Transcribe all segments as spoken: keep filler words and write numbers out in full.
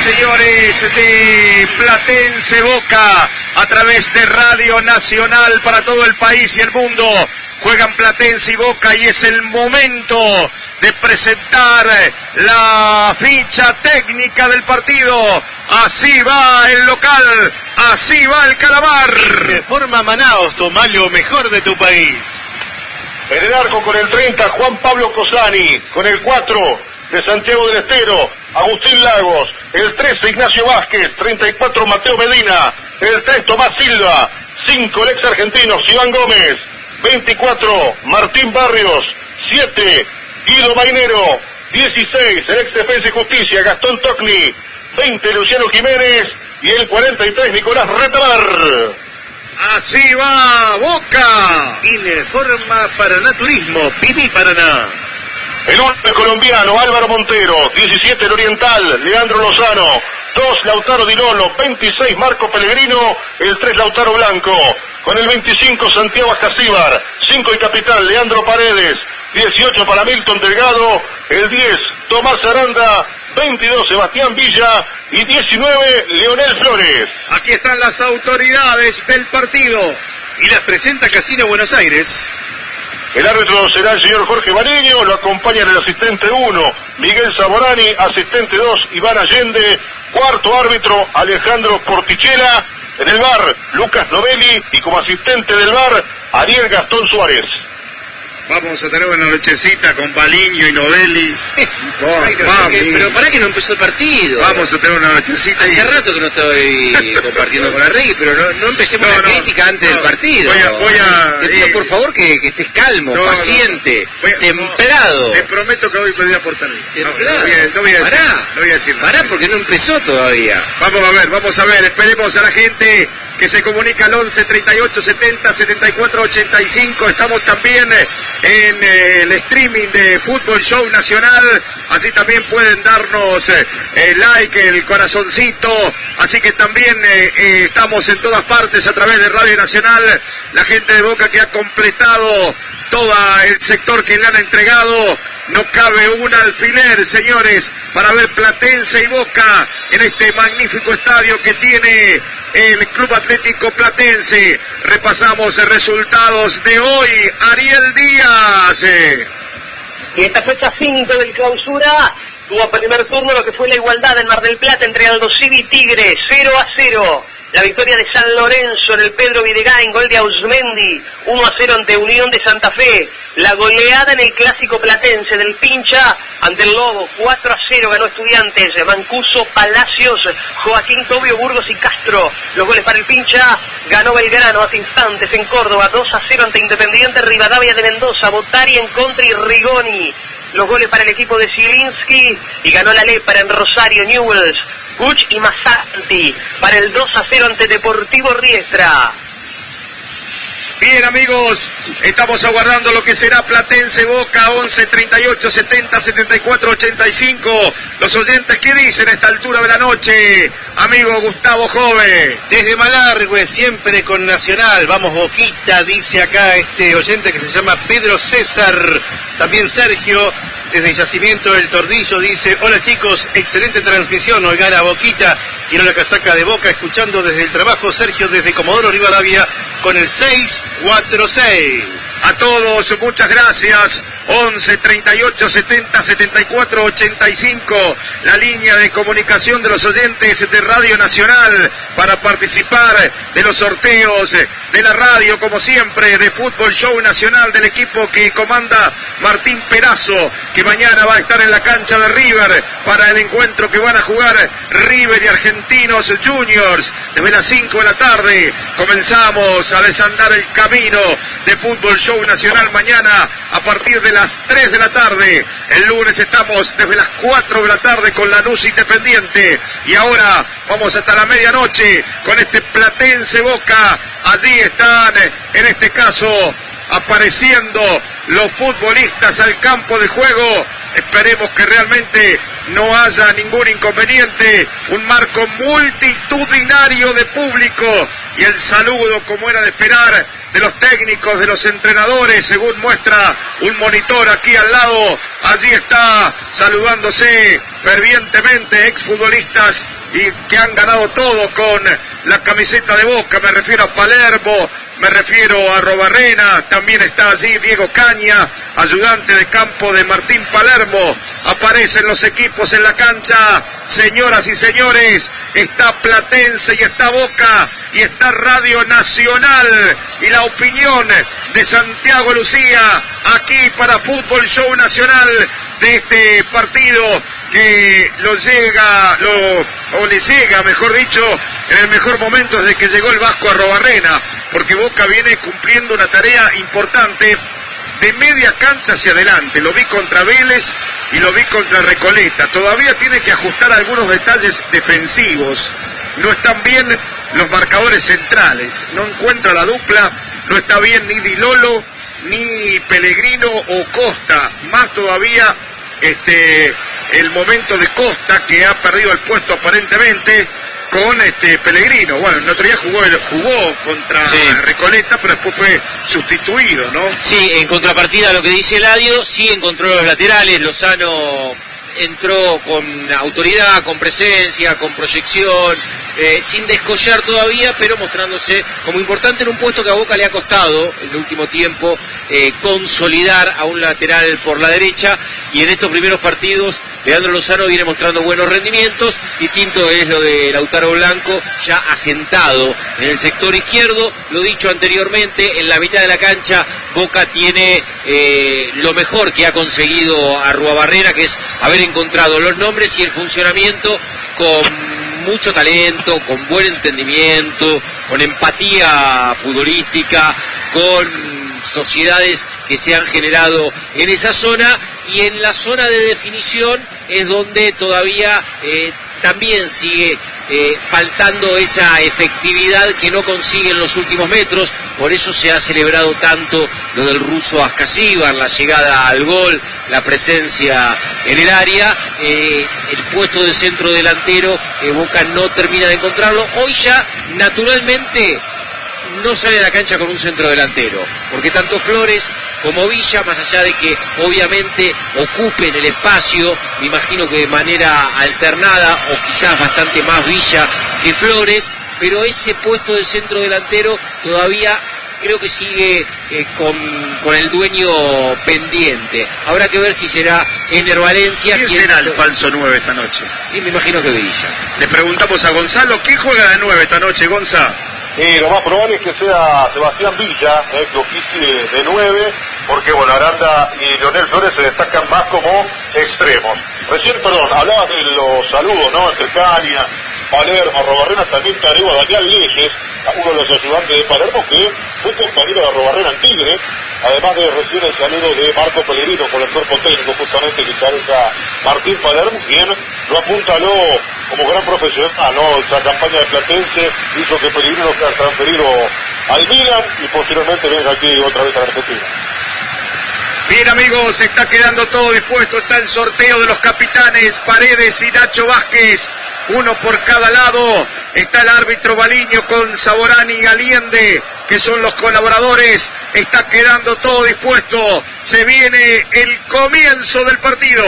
señores, de Platense Boca a través de Radio Nacional para todo el país y el mundo. Juegan Platense y Boca y es el momento de presentar la ficha técnica del partido. Así va el local, así va el Calamar. De forma Manaos, toma lo mejor de tu país. En el arco con el treinta, Juan Pablo Cosani. Con el cuatro, de Santiago del Estero, Agustín Lagos. El trece, Ignacio Vázquez. treinta y cuatro, Mateo Medina. El tres, Tomás Silva. cinco, el ex argentino, Iván Gómez. veinticuatro, Martín Barrios. siete, Guido Mainero. dieciséis, el ex Defensa y Justicia, Gastón Tocni. veinte, Luciano Jiménez. Y el cuarenta y tres, Nicolás Retamar. Así va Boca. Informa Paraná Turismo, Pipí Paraná. El uno, el colombiano, Álvaro Montero. diecisiete, el oriental, Leandro Lozano. dos, Lautaro Di Lolo. veintiséis, Marco Pellegrino. El tres, Lautaro Blanco. Con el veinticinco, Santiago Ascasíbar. cinco, el capitán, Leandro Paredes. dieciocho, para Milton Delgado. El diez, Tomás Aranda. veintidós, Sebastián Villa. Y diecinueve, Leonel Flores. Aquí están las autoridades del partido. Y las presenta Casino Buenos Aires. El árbitro será el señor Jorge Mariño, lo acompaña el asistente uno, Miguel Saborani, asistente dos, Iván Allende, cuarto árbitro, Alejandro Portichela, en el V A R, Lucas Novelli, y como asistente del V A R, Ariel Gastón Suárez. Vamos a tener una nochecita con Baliño y Novelli. Oh, Ay, pero, que, pero para que no empezó el partido. Vamos a tener una nochecita. Hace y... rato que no estoy compartiendo con la Rey, pero no, no empecemos no, la no, crítica antes no, del partido. Voy a, voy a, te pido eh, por favor que, que estés calmo, no, paciente, no, no. A, templado. No, te prometo que hoy podría aportar bien. Templado. No, no, voy a, no voy a decir, pará, no voy a decir nada. Pará porque no empezó todavía. Vamos a ver, vamos a ver, esperemos a la gente que se comunica al once, treinta y ocho, setenta, setenta y cuatro, ochenta y cinco. Estamos también en eh, el streaming de Fútbol Show Nacional. Así también pueden darnos eh, el like, el corazoncito. Así que también eh, eh, estamos en todas partes a través de Radio Nacional. La gente de Boca que ha completado todo el sector que le han entregado. No cabe un alfiler, señores, para ver Platense y Boca en este magnífico estadio que tiene el Club Atlético Platense. Repasamos resultados de hoy. Ariel Díaz. Y esta fecha cinco del clausura tuvo primer turno lo que fue la igualdad en Mar del Plata entre Aldo Civi y Tigre, cero a cero. La victoria de San Lorenzo en el Pedro Videgain, gol de Ausmendi, uno a cero ante Unión de Santa Fe. La goleada en el clásico platense del Pincha ante el Lobo, cuatro a cero ganó Estudiantes, Mancuso, Palacios, Joaquín Tobio, Burgos y Castro. Los goles para el Pincha, ganó Belgrano hace instantes en Córdoba, dos a cero ante Independiente Rivadavia de Mendoza, Botari en contra y Rigoni. Los goles para el equipo de Zielinski y ganó la Lepra en Rosario, Newells, Puch y Masanti para el dos a cero ante Deportivo Riestra. Bien, amigos, estamos aguardando lo que será Platense Boca, once, treinta y ocho, setenta, setenta y cuatro, ochenta y cinco. Los oyentes, ¿qué dicen a esta altura de la noche? Amigo Gustavo Jove. Desde Malargüe, siempre con Nacional. Vamos Boquita, dice acá este oyente que se llama Pedro César. También Sergio, desde Yacimiento del Tordillo, dice: hola chicos, excelente transmisión, hoy gana Boquita, quiero la casaca de Boca, escuchando desde el trabajo. Sergio desde Comodoro Rivadavia con el seis cuatro seis. A todos, muchas gracias. once, treinta y ocho, setenta, setenta y cuatro, ochenta y cinco, la línea de comunicación de los oyentes de Radio Nacional para participar de los sorteos de la radio, como siempre, de Fútbol Show Nacional, del equipo que comanda Martín Perazo, que mañana va a estar en la cancha de River para el encuentro que van a jugar River y Argentinos Juniors. Desde las cinco de la tarde comenzamos a desandar el camino de Fútbol Show Nacional mañana a partir de las tres de la tarde. El lunes estamos desde las cuatro de la tarde con Lanús Independiente y ahora vamos hasta la medianoche con este Platense Boca. Allí están, en este caso, apareciendo los futbolistas al campo de juego. Esperemos que realmente no haya ningún inconveniente. Un marco multitudinario de público y el saludo, como era de esperar, de los técnicos, de los entrenadores, según muestra un monitor aquí al lado. Allí está saludándose fervientemente exfutbolistas y que han ganado todo con la camiseta de Boca. Me refiero a Palermo, me refiero a Arrobarrena, también está allí Diego Caña, ayudante de campo de Martín Palermo. Aparecen los equipos en la cancha, señoras y señores, está Platense y está Boca y está Radio Nacional y la opinión de Santiago Lucía aquí para Fútbol Show Nacional de este partido que lo llega, lo, o le llega, mejor dicho, en el mejor momento desde que llegó el Vasco Arrobarrena, porque Boca viene cumpliendo una tarea importante de media cancha hacia adelante. Lo vi contra Vélez y lo vi contra Recoleta. Todavía tiene que ajustar algunos detalles defensivos. No están bien los marcadores centrales. No encuentra la dupla. No está bien ni Di Lolo, ni Pellegrino o Costa. Más todavía este el momento de Costa, que ha perdido el puesto aparentemente con este Pellegrino. Bueno, el otro día jugó, jugó contra sí. Recoleta, pero después fue sustituido, ¿no? Sí, en contrapartida a lo que dice Eladio, sí encontró los laterales. Lozano entró con autoridad, con presencia, con proyección, eh, sin descollar todavía, pero mostrándose como importante en un puesto que a Boca le ha costado en el último tiempo eh, consolidar a un lateral por la derecha, y en estos primeros partidos Leandro Lozano viene mostrando buenos rendimientos. Distinto es lo de Lautaro Blanco, ya asentado en el sector izquierdo. Lo dicho anteriormente, en la mitad de la cancha Boca tiene eh, lo mejor que ha conseguido Arruabarrena, que es haber encontrado los nombres y el funcionamiento con mucho talento, con buen entendimiento, con empatía futbolística, con sociedades que se han generado en esa zona, y en la zona de definición es donde todavía eh, también sigue eh, faltando esa efectividad que no consigue en los últimos metros. Por eso se ha celebrado tanto lo del ruso Ascasíbar, la llegada al gol, la presencia en el área. Eh, el puesto de centro delantero, eh, Boca no termina de encontrarlo. Hoy ya naturalmente no sale a la cancha con un centro delantero, porque tanto Flores como Villa, más allá de que obviamente ocupen el espacio, me imagino que de manera alternada o quizás bastante más Villa que Flores, pero ese puesto de centro delantero todavía creo que sigue eh, con, con el dueño pendiente. Habrá que ver si será Ener Valencia. ¿Quién será el falso nueve esta noche? Y me imagino que Villa. Le preguntamos a Gonzalo, ¿quién juega de nueve esta noche, Gonza? Y lo más probable es que sea Sebastián Villa, eh, que oficie de nueve, porque bueno, Aranda y Leonel Flores se destacan más como extremos. Recién, perdón, hablabas de los saludos, ¿no? Entre Caña, Palermo, Arrobarrena, también te agrego a Daniel Leyes, uno de los ayudantes de Palermo, que fue compañero de Arrobarrena en Tigre, además de recibir el saludo de Marco Pellegrino con el cuerpo técnico justamente que cabeza Martín Palermo, quien lo apuntaló como gran profesional, ¿no? Esa campaña de Platense hizo que Pellegrino sea transferido al Milan y posteriormente venga aquí otra vez a la Argentina. Bien, amigos, está quedando todo dispuesto, está el sorteo de los capitanes Paredes y Nacho Vázquez, uno por cada lado. Está el árbitro Baliño con Saborani y Aliende, que son los colaboradores. Está quedando todo dispuesto, se viene el comienzo del partido.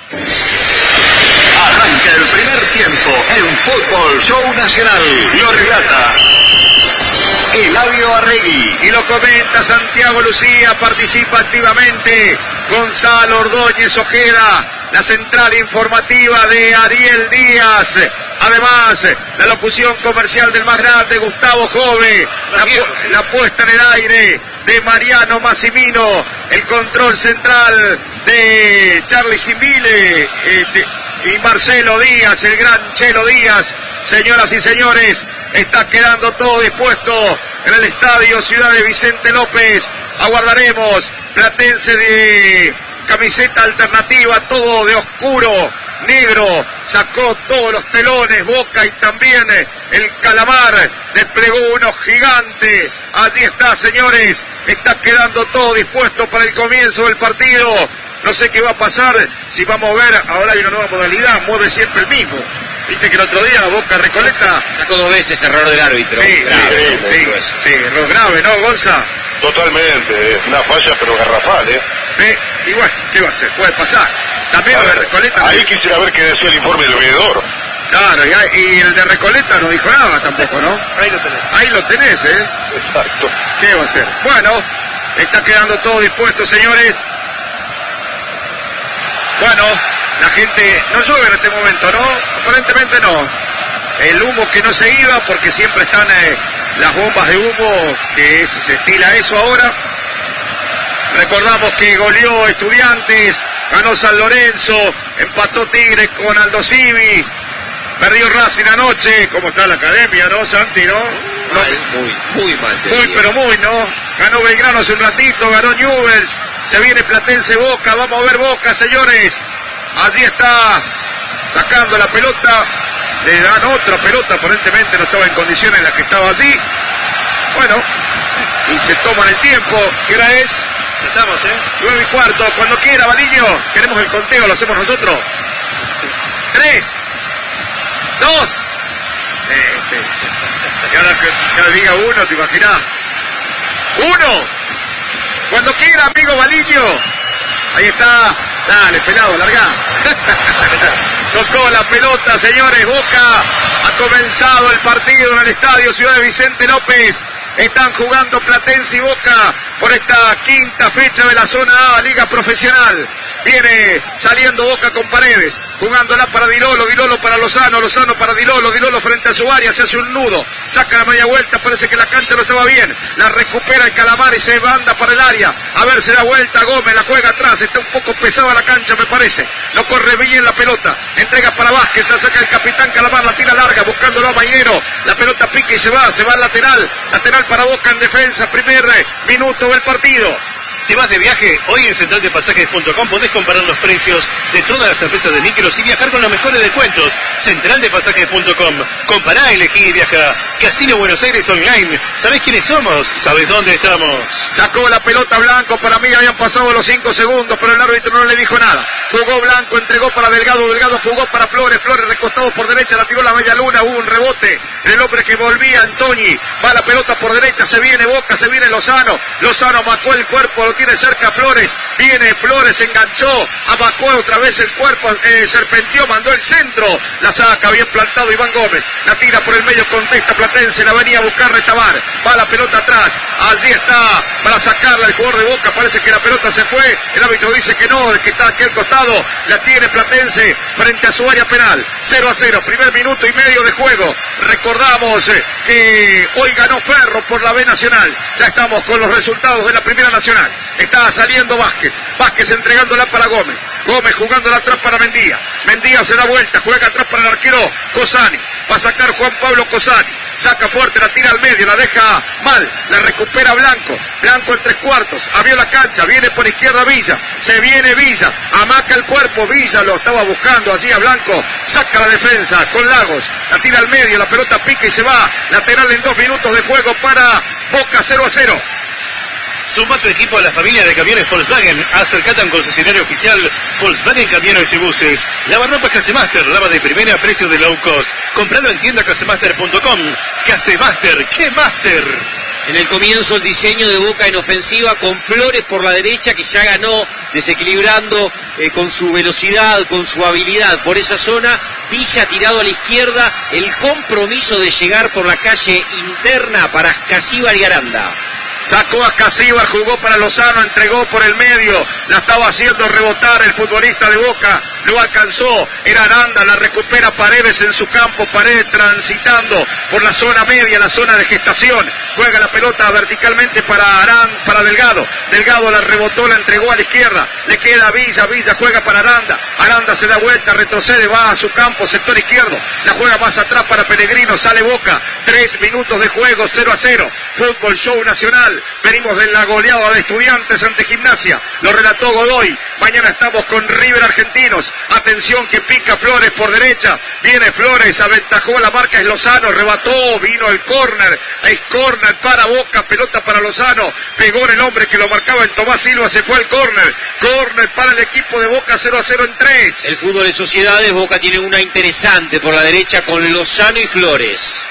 Arranca el primer tiempo en Fútbol Show Nacional. Lo relata Eladio Arregui. Y lo comenta Santiago Lucía, participa activamente Gonzalo Ordóñez Ojeda, la central informativa de Ariel Díaz. Además, la locución comercial del más grande, Gustavo Jove, la, pu la puesta en el aire de Mariano Massimino, el control central de Charlie Simbile este, y Marcelo Díaz, el gran Chelo Díaz. Señoras y señores, está quedando todo dispuesto en el estadio Ciudad de Vicente López. Aguardaremos Platense de camiseta alternativa, todo de oscuro, negro, sacó todos los telones, Boca, y también el Calamar desplegó uno gigante. Allí está, señores, está quedando todo dispuesto para el comienzo del partido. No sé qué va a pasar, si vamos a ver, ahora hay una nueva modalidad, mueve siempre el mismo. Viste que el otro día Boca Recoleta sacó dos veces error del árbitro. Sí, grave, sí, sí, sí, error grave, ¿no, Gonza? Totalmente, es una falla pero garrafal, ¿eh? Sí, y bueno, ¿qué va a hacer? Puede pasar. También lo de Recoleta. Ahí quisiera ver qué decía el informe del veedor. Claro, y, hay, y el de Recoleta no dijo nada tampoco, ¿no? Ahí lo tenés. Ahí lo tenés, ¿eh? Exacto. ¿Qué va a hacer? Bueno, está quedando todo dispuesto, señores. Bueno, la gente no llueve en este momento, ¿no? Aparentemente no. El humo que no se iba, porque siempre están eh, las bombas de humo, que es, se estila eso ahora. Recordamos que goleó Estudiantes, ganó San Lorenzo, empató Tigre con Aldo Civi, perdió Racing anoche. ¿Cómo está la academia, no, Santi, no? no Mal, muy, muy mal. muy, diría. pero muy, ¿no? Ganó Belgrano hace un ratito, ganó Newell's, se viene Platense Boca, vamos a ver Boca, señores. Allí está, sacando la pelota, le dan otra pelota, aparentemente no estaba en condiciones en las que estaba allí. Bueno, y se toman el tiempo. ¿Qué hora es? Estamos, ¿eh? Nueve y cuarto, cuando quiera, Valiño. Queremos el conteo, lo hacemos nosotros. Tres, dos. Este, cada, cada diga uno, ¿te imaginás? Uno. Cuando quiera, amigo Valiño. Ahí está. Dale, pelado, largá. Tocó la pelota, señores. Boca ha comenzado el partido en el estadio Ciudad de Vicente López. Están jugando Platense y Boca por esta quinta fecha de la zona A, Liga Profesional. Viene saliendo Boca con Paredes, jugándola para Dilolo, Dilolo para Lozano, Lozano para Dilolo, Dilolo frente a su área, se hace un nudo, saca la media vuelta, parece que la cancha no estaba bien, la recupera el Calamar y se manda para el área, a ver, se da vuelta Gómez, la juega atrás, está un poco pesada la cancha me parece, no corre bien la pelota, entrega para Vázquez, la saca el capitán Calamar, la tira larga, buscándolo a Mainero, la pelota pica y se va, se va al lateral, lateral para Boca en defensa, primer minuto del partido. ¿Te vas de viaje? Hoy en central de pasajes punto com podés comparar los precios de todas las empresas de micros y viajar con los mejores descuentos. central de pasajes punto com. Compará, elegí y viaja. Casino Buenos Aires Online. ¿Sabés quiénes somos? ¿Sabés dónde estamos? Sacó la pelota Blanco, para mí habían pasado los cinco segundos, pero el árbitro no le dijo nada. Jugó Blanco, entregó para Delgado, Delgado jugó para Flores, Flores recostado por derecha, la tiró la media luna, hubo un rebote. El hombre que volvía, Antoni, va la pelota por derecha, se viene Boca, se viene Lozano. Lozano amacó el cuerpo, lo tiene cerca Flores, viene Flores, enganchó, amacó otra vez el cuerpo, eh, serpenteó, mandó el centro, la saca bien plantado Iván Gómez, la tira por el medio, contesta Platense, la venía a buscar Retabar, va la pelota atrás, allí está para sacarla el jugador de Boca, parece que la pelota se fue, el árbitro dice que no, que está aquí al costado, la tiene Platense frente a su área penal, cero a cero, primer minuto y medio de juego. Recordamos eh, que hoy ganó Ferro por la B Nacional, ya estamos con los resultados de la Primera Nacional. Está saliendo Vázquez, Vázquez entregándola para Gómez, Gómez jugándola atrás para Mendía, Mendía se da vuelta, juega atrás para el arquero Cosani, va a sacar Juan Pablo Cosani, saca fuerte, la tira al medio, la deja mal, la recupera Blanco, Blanco en tres cuartos, abrió la cancha, viene por izquierda Villa, se viene Villa, amaca el cuerpo, Villa lo estaba buscando allí a Blanco, saca la defensa con Lagos, la tira al medio, la pelota pica y se va, lateral en dos minutos de juego para Boca, cero a cero. Suma tu equipo a la familia de camiones Volkswagen. Acercate a un concesionario oficial Volkswagen Camiones y Buses. Lavarropas Casemaster, lava de primera a precio de low cost. Compralo en tienda casemaster punto com. Casemaster, ¡qué master! En el comienzo el diseño de Boca en ofensiva con Flores por la derecha que ya ganó desequilibrando eh, con su velocidad, con su habilidad por esa zona. Villa tirado a la izquierda, el compromiso de llegar por la calle interna para Casíbar y Aranda. Sacó a Casíbar, jugó para Lozano, entregó por el medio, la estaba haciendo rebotar el futbolista de Boca, lo alcanzó, era Aranda, la recupera Paredes en su campo, Paredes transitando por la zona media, la zona de gestación, juega la pelota verticalmente para Aranda, para Delgado, Delgado la rebotó, la entregó a la izquierda, le queda Villa, Villa juega para Aranda, Aranda se da vuelta, retrocede, va a su campo, sector izquierdo, la juega más atrás para Pellegrino, sale Boca, tres minutos de juego, cero a cero, Fútbol Show Nacional. Venimos de la goleada de Estudiantes ante Gimnasia, lo relató Godoy, mañana estamos con River Argentinos, Flores. Atención que pica Flores por derecha. Viene Flores, aventajó la marca, es Lozano, rebató, vino el córner. Es córner para Boca, pelota para Lozano. Pegó en el hombre que lo marcaba el Tomás Silva, se fue al córner. Córner para el equipo de Boca, cero a cero en tres. El fútbol de sociedades, Boca tiene una interesante por la derecha con Lozano y Flores.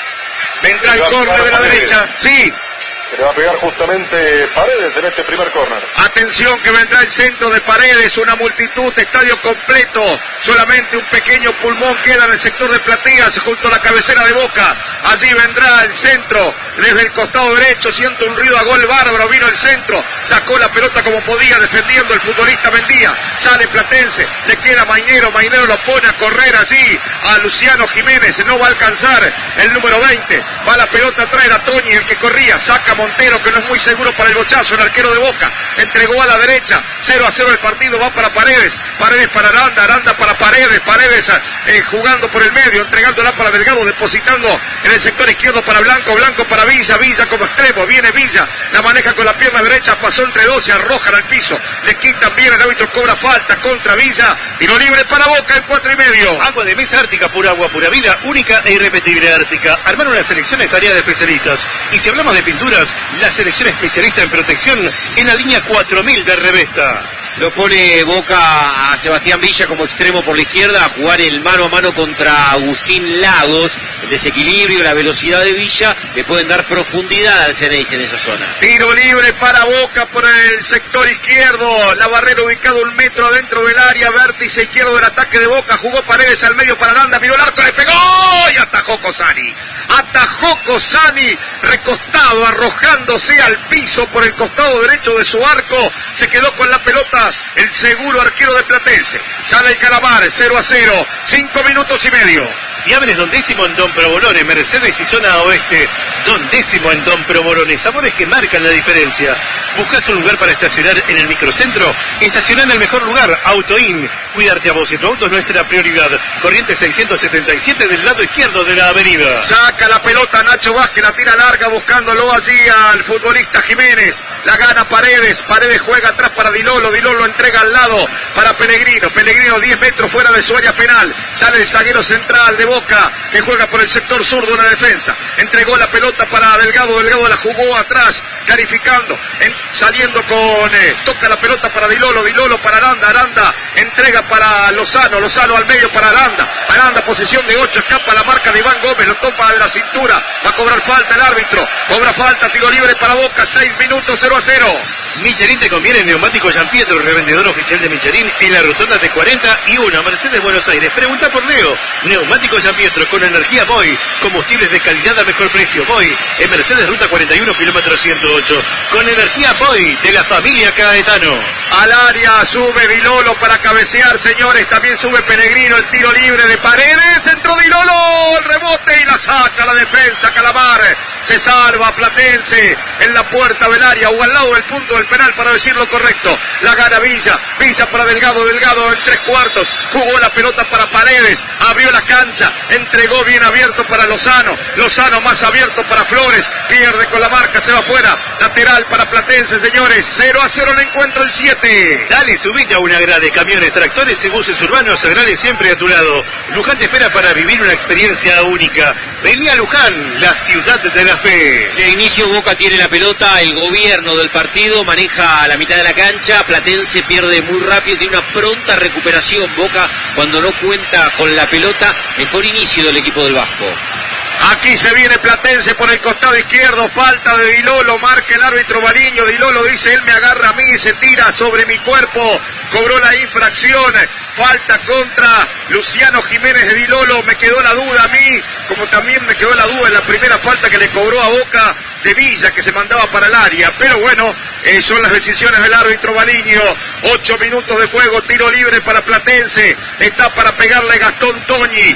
Vendrá el córner de la derecha. Sí. Se le va a pegar justamente Paredes en este primer córner. Atención que vendrá el centro de Paredes, una multitud, estadio completo, solamente un pequeño pulmón queda en el sector de Plateas junto a la cabecera de Boca. Allí vendrá el centro, desde el costado derecho, siento un ruido a gol bárbaro, vino el centro, sacó la pelota como podía, defendiendo el futbolista Mendía, sale Platense, le queda Mainero, Mainero lo pone a correr allí a Luciano Jiménez, no va a alcanzar el número veinte, va la pelota atrás, era Toñi el que corría, saca Montero, que no es muy seguro para el bochazo, el arquero de Boca, entregó a la derecha, cero a cero el partido, va para Paredes, Paredes para Aranda, Aranda para Paredes, Paredes eh, jugando por el medio, entregándola para Delgado, depositando en el sector izquierdo para Blanco, Blanco para Villa, Villa como extremo, viene Villa, la maneja con la pierna derecha, pasó entre dos, se arrojan al piso, le quitan bien, el árbitro cobra falta contra Villa, tiro libre para Boca en cuatro y medio. Agua de mesa Ártica, pura agua, pura vida, única e irrepetible Ártica. Armar una selección es tarea de especialistas. Y si hablamos de pinturas, la selección especialista en protección en la línea cuatro mil de Revesta. Lo pone Boca a Sebastián Villa como extremo por la izquierda a jugar el mano a mano contra Agustín Lagos. El desequilibrio, la velocidad de Villa le pueden dar profundidad al Ceneice en esa zona. Tiro libre para Boca por el sector izquierdo. La barrera ubicado un metro adentro del área. Vértice izquierdo del ataque de Boca. Jugó Paredes al medio para Aranda. Miró el arco, le pegó y atajó Cosani. Atajó Cosani recostado, arrojándose al piso por el costado derecho de su arco. Se quedó con la pelota el seguro arquero de Platense. Sale el Calamar, cero a cero, cinco minutos y medio. Fiambres Don Décimo en Don Provolone, Mercedes y zona oeste. Don Décimo en Don Provolone, sabores que marcan la diferencia. ¿Buscas un lugar para estacionar en el microcentro? Estaciona en el mejor lugar, Autoin. Cuidarte a vos y tu auto es nuestra prioridad. Corriente seiscientos setenta y siete del lado izquierdo de la avenida. Saca la pelota Nacho Vázquez, la tira larga buscándolo allí al futbolista Jiménez. La gana Paredes, Paredes juega atrás para Dilolo, Dilolo lo entrega al lado para Pellegrino. Pellegrino diez metros fuera de su área penal. Sale el zaguero central de Boca, que juega por el sector sur de una defensa. Entregó la pelota para Delgado, Delgado la jugó atrás, clarificando, en, saliendo con, eh, toca la pelota para Dilolo, Dilolo para Aranda, Aranda entrega para Lozano, Lozano al medio para Aranda, Aranda posición de ocho, escapa la marca de Iván Gómez, lo toma de la cintura, va a cobrar falta el árbitro, cobra falta, tiro libre para Boca, seis minutos, cero a cero. Michelin te conviene, neumático Gian Pietro, revendedor oficial de Michelin en la rotonda de cuarenta y uno, Mercedes Buenos Aires. Pregunta por Leo. Neumático Gian Pietro con energía Boy, combustibles de calidad a mejor precio. Boy en Mercedes Ruta cuarenta y uno, kilómetro ciento ocho. Con energía Boy de la familia Caetano. Al área sube Dilolo para cabecear, señores. También sube Pellegrino, el tiro libre de Paredes. Entró Dilolo, el rebote y la saca la defensa. Calamar se salva Platense en la puerta del área o al lado del punto del penal, para decirlo correcto. La gana Villa, Villa para Delgado, Delgado en tres cuartos, jugó la pelota para Paredes, abrió la cancha, entregó bien abierto para Lozano, Lozano más abierto para Flores, pierde con la marca, se va fuera, lateral para Platense, señores, cero a cero el encuentro, el siete. Dale, subite a una grade, camiones, tractores y buses urbanos, Agrale siempre a tu lado. Luján te espera para vivir una experiencia única. Vení a Luján, la ciudad de la fe. De inicio Boca tiene la pelota, el gobierno del partido maneja a la mitad de la cancha, Platense pierde muy rápido, tiene una pronta recuperación. Boca, cuando no cuenta con la pelota, mejor inicio del equipo del Vasco. Aquí se viene Platense por el costado izquierdo, falta de Dilolo, marca el árbitro Baliño, Dilolo dice, él me agarra a mí y se tira sobre mi cuerpo, cobró la infracción, falta contra Luciano Jiménez de Dilolo, me quedó la duda a mí, como también me quedó la duda en la primera falta que le cobró a Boca de Villa, que se mandaba para el área, pero bueno, eh, son las decisiones del árbitro Baliño. Ocho minutos de juego, tiro libre para Platense, está para pegarle Gastón Toñi, viene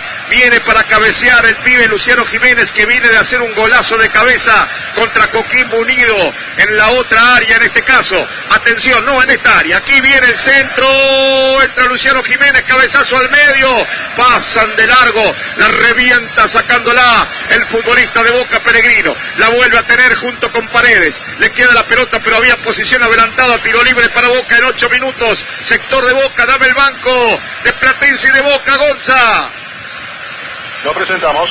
viene para cabecear el pibe Luciano Jiménez, que viene de hacer un golazo de cabeza contra Coquimbo Unido en la otra área, en este caso. Atención, no en esta área. Aquí viene el centro, entra Luciano Jiménez, cabezazo al medio, pasan de largo, la revienta sacándola el futbolista de Boca, Pellegrino. La vuelve a tener junto con Paredes. Le queda la pelota, pero había posición adelantada, tiro libre para Boca en ocho minutos. Sector de Boca, dame el banco de Platense y de Boca, Gonza. Lo presentamos.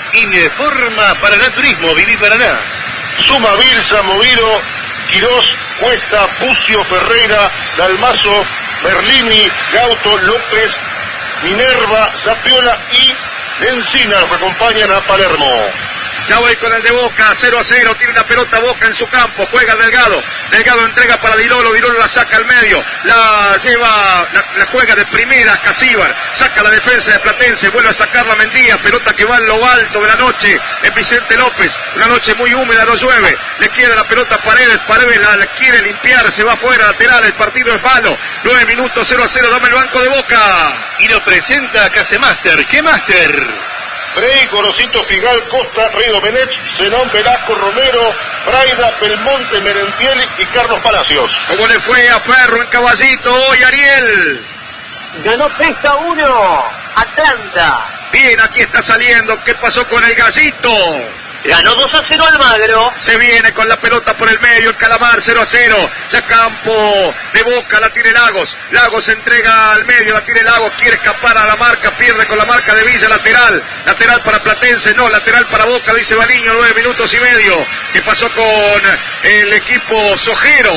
Informa Paraná Turismo, Viví Paraná. Suma, Bilsa, Moviro, Quirós, Cuesta, Pucio, Ferreira, Dalmazo, Berlini, Gauto, López, Minerva, Zapiola y Encina los acompañan a Palermo. Ya voy con el de Boca, cero a cero, tiene una pelota Boca en su campo, juega Delgado, Delgado entrega para Dilolo, Dilolo la saca al medio, la lleva, la, la juega de primera Casíbar, saca la defensa de Platense, vuelve a sacar la Mendía, pelota que va en lo alto de la noche, es Vicente López, una noche muy húmeda, no llueve, le queda la pelota a Paredes, Paredes la, la quiere limpiar, se va afuera, lateral, el partido es malo, nueve minutos, cero a cero, dame el banco de Boca. Y lo presenta Casemaster. ¿Qué Master? Frey, Gorosito, Figal, Costa, Rey Domenech, Zenón, Velasco, Romero, Braida, Belmonte, Merentiel y Carlos Palacios. ¿Cómo le fue a Ferro en Caballito hoy, Ariel? Ganó tres a uno Atlanta. Bien, aquí está saliendo. ¿Qué pasó con el Gallito? Ganó dos a cero Almagro. Se viene con la pelota por el medio, el Calamar, cero a cero. Ya campo de Boca, la tiene Lagos. Lagos entrega al medio, la tiene Lagos. Quiere escapar a la marca, pierde con la marca de Villa, lateral. Lateral para Platense, no, lateral para Boca, dice Baliño, nueve minutos y medio. ¿Qué pasó con el equipo Sojero?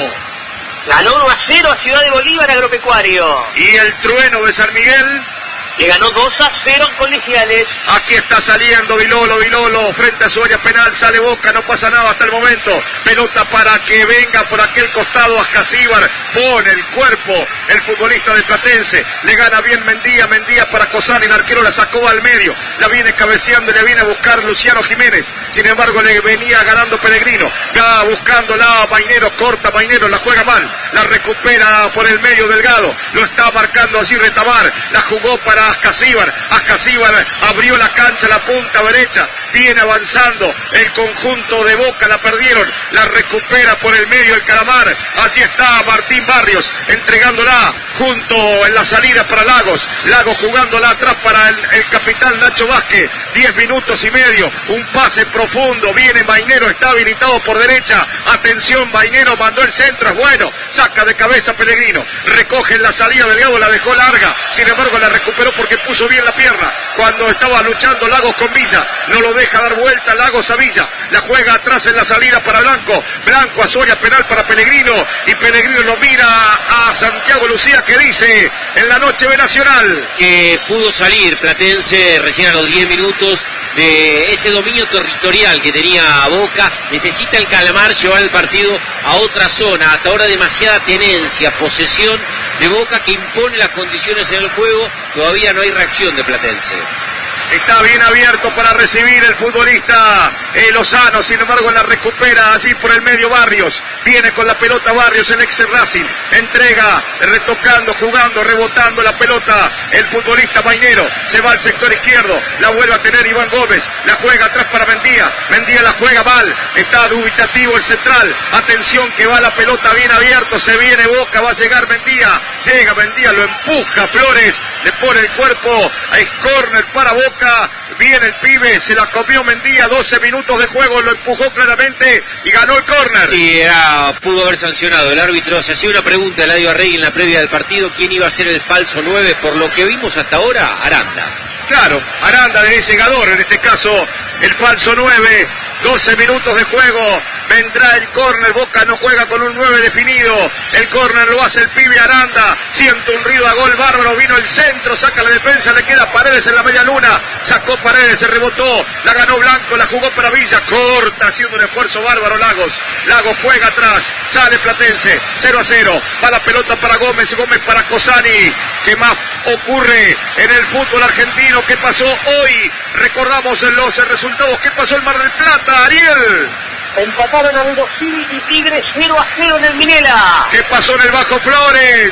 Ganó uno a cero a Ciudad de Bolívar, Agropecuario. Y el Trueno de San Miguel, que ganó dos a cero en Colegiales. Aquí está saliendo Dilolo, Dilolo, frente a su área penal, sale Boca, no pasa nada hasta el momento. Pelota para que venga por aquel costado Ascasíbar, pone el cuerpo el futbolista de Platense, le gana bien Mendía, Mendía para Cosani, el arquero la sacó al medio, la viene cabeceando, le viene a buscar Luciano Jiménez, sin embargo le venía ganando Pellegrino, va buscándola, Mainero, corta Mainero, la juega mal, la recupera por el medio Delgado, lo está marcando allí Retamar, la jugó para Ascasíbar, Ascasíbar abrió la cancha, la punta derecha, viene avanzando el conjunto de Boca, la perdieron, la recupera por el medio el Calamar, allí está Martín Barrios, entregándola junto en la salida para Lagos, Lagos jugándola atrás para el, el capitán Nacho Vázquez, diez minutos y medio, un pase profundo, viene Mainero, está habilitado por derecha, atención Mainero, mandó el centro, es bueno, saca de cabeza Pellegrino, recoge en la salida Delgado, la dejó larga, sin embargo la recuperó porque puso bien la pierna cuando estaba luchando Lagos con Villa, no lo deja dar vuelta Lagos a Villa, la juega atrás en la salida para Blanco, Blanco a su área penal para Pellegrino, y Pellegrino lo mira a Santiago Lucía, que dice en la noche B Nacional que pudo salir Platense recién a los diez minutos de ese dominio territorial que tenía Boca. Necesita el Calamar llevar el partido a otra zona, hasta ahora demasiada tenencia, posesión de Boca que impone las condiciones en el juego. Todavía no hay reacción de Platense. Está bien abierto para recibir el futbolista eh, Lozano, sin embargo la recupera allí por el medio Barrios, viene con la pelota Barrios, el ex Racing, entrega, retocando, jugando, rebotando la pelota, el futbolista Mainero, se va al sector izquierdo, la vuelve a tener Iván Gómez, la juega atrás para Mendía, Mendía la juega mal, está dubitativo el central, atención que va la pelota bien abierto, se viene Boca, va a llegar Mendía, llega Mendía, lo empuja Flores, le pone el cuerpo, es córner para Boca, viene el pibe, se la comió Mendía, doce minutos de juego, lo empujó claramente y ganó el córner. Sí, era, pudo haber sancionado el árbitro. Se hacía una pregunta a Eladio Arregui en la previa del partido, ¿quién iba a ser el falso nueve? Por lo que vimos hasta ahora, Aranda. Claro, Aranda de segador, en este caso el falso nueve, doce minutos de juego, vendrá el córner, Boca no juega con un nueve definido, el córner lo hace el pibe Aranda, siente un ruido a gol bárbaro, vino el centro, saca la defensa, le queda Paredes en la media luna, sacó Paredes, se rebotó, la ganó Blanco, la jugó para Villa, corta, haciendo un esfuerzo bárbaro Lagos, Lagos juega atrás, sale Platense, cero a cero, va la pelota para Gómez, Gómez para Cosani, ¿qué más ocurre en el fútbol argentino? ¿Qué pasó hoy? Recordamos los resultados, ¿qué pasó en Mar del Plata, Ariel? Empataron a Aldo Civi y Tigre cero a cero en el Minela. ¿Qué pasó en el Bajo Flores?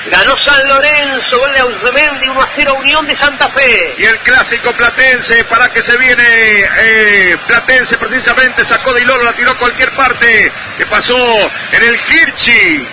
Ganó San Lorenzo, gol de Ausmendi, uno a cero Unión de Santa Fe. Y el clásico platense, para que se viene eh, Platense precisamente, sacó de Iloro, la tiró a cualquier parte. Que pasó en el Hirschi.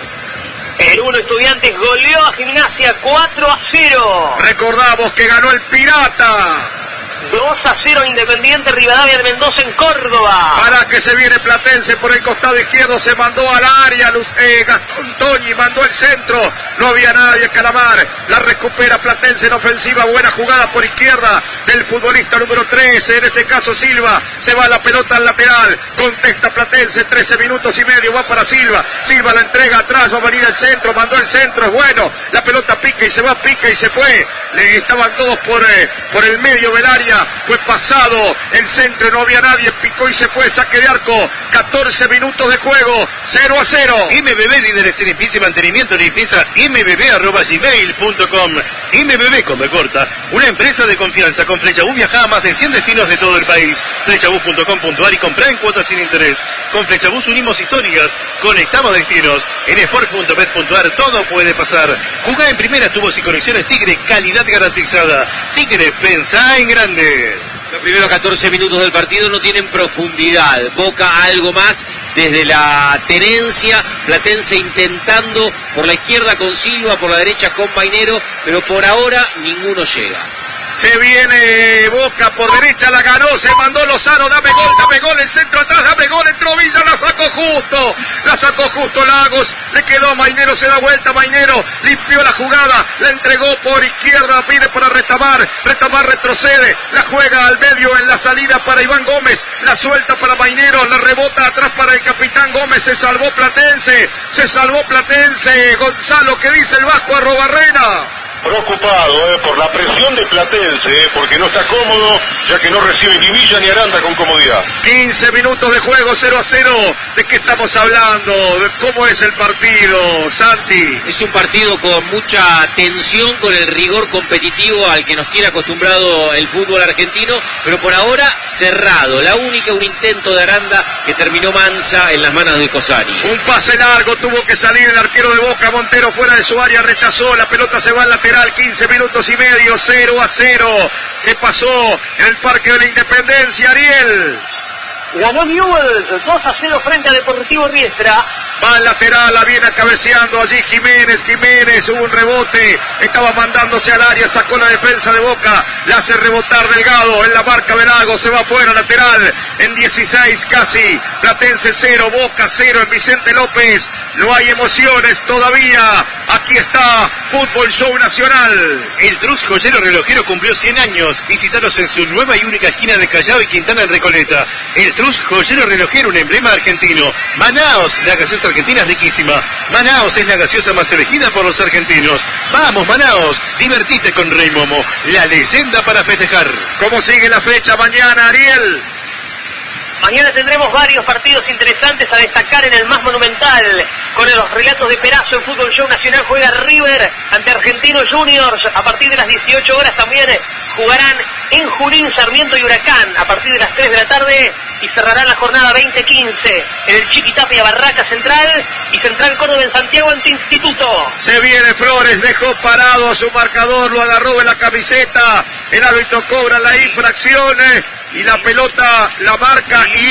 El uno Estudiantes goleó a Gimnasia cuatro a cero. Recordamos que ganó el Pirata. dos a cero Independiente Rivadavia de Mendoza en Córdoba. Para que se viene Platense por el costado izquierdo, se mandó al área, eh, Gastón Toñi mandó el centro, no había nadie, Calamar, la recupera Platense en ofensiva, buena jugada por izquierda del futbolista número trece, en este caso Silva, se va la pelota al lateral, contesta Platense, trece minutos y medio, va para Silva, Silva la entrega atrás, va a venir el centro, mandó el centro, es bueno, la pelota pica y se va, pica y se fue, le estaban todos por, eh, por el medio del área, fue pasado el centro, no había nadie, picó y se fue, saque de arco, catorce minutos de juego, cero a cero. M B B, líderes en limpieza y mantenimiento, limpieza m b b arroba gmail punto com. M B B, come corta, una empresa de confianza. Con Flechabús viaja a más de cien destinos de todo el país. Flechabús punto com punto a r y comprá en cuotas sin interés. Con Flechabús unimos historias, conectamos destinos. En sport punto bet punto a r todo puede pasar. Jugá en primera, tubos y conexiones Tigre, calidad garantizada. Tigre, pensá en grande. Los primeros catorce minutos del partido no tienen profundidad. Boca algo más desde la tenencia. Platense intentando por la izquierda con Silva, por la derecha con Mainero, pero por ahora ninguno llega. Se viene Boca por derecha, la ganó, se mandó Lozano, dame gol, dame gol, el centro atrás, dame gol, entró Villa, la sacó justo, la sacó justo Lagos, le quedó a Mainero, se da vuelta Mainero, limpió la jugada, la entregó por izquierda, pide para Retamar, Retamar retrocede, la juega al medio en la salida para Iván Gómez, la suelta para Mainero, la rebota atrás para el capitán Gómez, se salvó Platense, se salvó Platense, Gonzalo, ¿qué dice el Vasco Arrobarrena? Preocupado eh, por la presión de Platense, eh, porque no está cómodo, ya que no recibe ni Villa ni Aranda con comodidad. quince minutos de juego, cero a cero. ¿De qué estamos hablando? ¿De cómo es el partido, Santi? Es un partido con mucha tensión, con el rigor competitivo al que nos tiene acostumbrado el fútbol argentino, pero por ahora cerrado. La única, un intento de Aranda que terminó mansa en las manos de Cosani. Un pase largo, tuvo que salir el arquero de Boca, Montero fuera de su área, rechazó, la pelota se va al lateral. quince minutos y medio, cero a cero. ¿Qué pasó en el Parque de la Independencia, Ariel? Ganó Newell's dos a cero frente a Deportivo Riestra. Va al lateral, la viene cabeceando allí Jiménez, Jiménez, hubo un rebote, estaba mandándose al área, sacó la defensa de Boca, la hace rebotar Delgado, en la marca de Lagos, se va fuera lateral, en dieciséis casi, Platense cero, Boca cero, en Vicente López, no hay emociones todavía, aquí está Fútbol Show Nacional. El Trux Joyero Relojero cumplió cien años, visítalos en su nueva y única esquina de Callao y Quintana en Recoleta. El Trux Joyero Relojero, un emblema argentino. Manaos, la gaseosa argentina es riquísima. Manaos es la gaseosa más elegida por los argentinos. Vamos, Manaos, divertite con Rey Momo, la leyenda para festejar. ¿Cómo sigue la fecha mañana, Ariel? Mañana tendremos varios partidos interesantes a destacar en el más monumental. Con los relatos de Perazo en Fútbol Show Nacional juega River ante Argentinos Juniors. A partir de las dieciocho horas también jugarán en Junín, Sarmiento y Huracán. A partir de las tres de la tarde y cerrarán la jornada veinte quince en el Chiquitapia Barraca Central y Central Córdoba en Santiago ante Instituto. Se viene Flores, dejó parado a su marcador, lo agarró en la camiseta. El árbitro cobra la infracción. Y la pelota la marca y,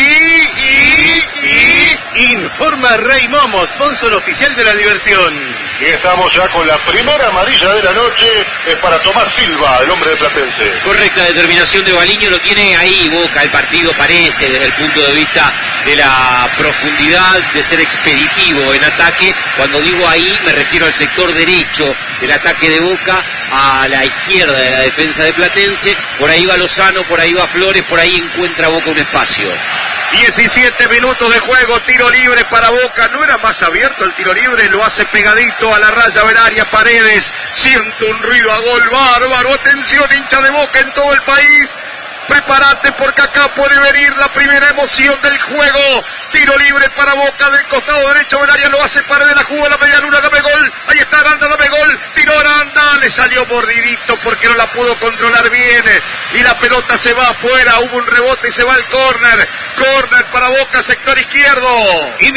y, y... Informa Rey Momo, sponsor oficial de la diversión. Y estamos ya con la primera amarilla de la noche, es para Tomás Silva, el hombre de Platense. Correcta determinación de Baliño, lo tiene ahí Boca, el partido parece desde el punto de vista de la profundidad, de ser expeditivo en ataque. Cuando digo ahí me refiero al sector derecho del ataque de Boca, a la izquierda de la defensa de Platense. Por ahí va Lozano, por ahí va Flores, por ahí encuentra Boca un espacio. diecisiete minutos de juego, tiro libre para Boca. No era más abierto el tiro libre, lo hace pegadito a la raya del área. Paredes, siento un ruido a gol bárbaro. Atención, hincha de Boca en todo el país. Prepárate porque acá puede venir la primera emoción del juego. Tiro libre para Boca del costado derecho del área, lo hace Paredes, la jugó a la media luna, dame gol. Ahí está Aranda, dame gol. Tiró Aranda, le salió mordidito porque no la pudo controlar bien. Y la pelota se va afuera, hubo un rebote y se va al córner. Córner para Boca, sector izquierdo. M